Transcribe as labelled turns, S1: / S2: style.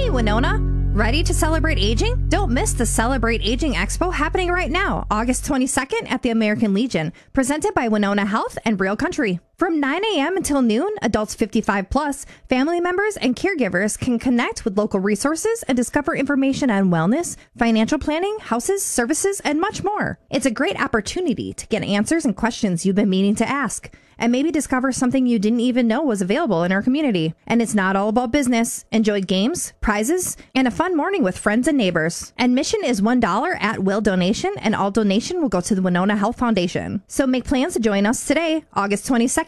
S1: Winona, ready to celebrate aging? Don't miss the Celebrate Aging Expo happening right now, August 22nd at the American Legion, presented by Winona Health and Real Country. From 9 a.m. until noon, adults 55 plus, family members, and caregivers can connect with local resources and discover information on wellness, financial planning, houses, services, and much more. It's a great opportunity to get answers and questions you've been meaning to ask, and maybe discover something you didn't even know was available in our community. And it's not all about business. Enjoy games, prizes, and a fun morning with friends and neighbors. Admission is $1 at will donation, and all donation will go to the Winona Health Foundation. So make plans to join us today, August 22nd